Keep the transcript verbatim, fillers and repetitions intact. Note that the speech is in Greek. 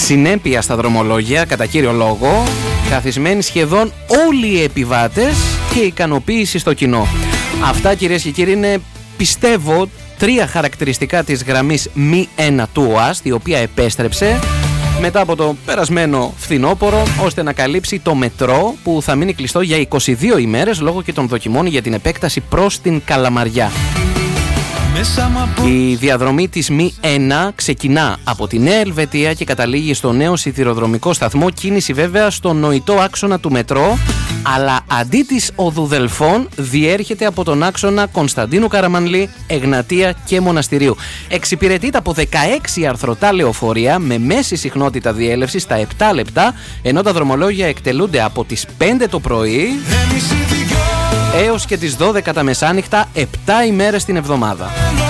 συνέπεια στα δρομολόγια, κατά κύριο λόγο, καθισμένοι σχεδόν όλοι οι επιβάτες και ικανοποίηση στο κοινό. Αυτά, κυρίες και κύριοι, είναι, πιστεύω, τρία χαρακτηριστικά της γραμμής μη ένα του ΟΑΣΤ, η οποία επέστρεψε μετά από το περασμένο φθινόπωρο, ώστε να καλύψει το μετρό που θα μείνει κλειστό για είκοσι δύο ημέρες λόγω και των δοκιμών για την επέκταση προς την Καλαμαριά. Η διαδρομή της μη ένα ξεκινά από τη Νέα Ελβετία και καταλήγει στο νέο σιδηροδρομικό σταθμό, κίνηση βέβαια στο νοητό άξονα του μετρό, αλλά αντί της οδού Δελφών διέρχεται από τον άξονα Κωνσταντίνου Καραμανλή, Εγνατία και Μοναστηρίου. Εξυπηρετείται από δεκαέξι αρθρωτά λεωφορεία με μέση συχνότητα διέλευσης στα επτά λεπτά, ενώ τα δρομολόγια εκτελούνται από τις πέντε το πρωί έως και τις δώδεκα τα μεσάνυχτα, επτά ημέρες την εβδομάδα.